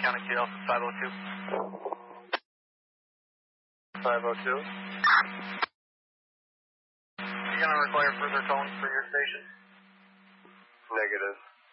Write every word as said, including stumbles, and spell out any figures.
County Q Alpha five oh two. five oh two. You going to require further tones for your station? Negative.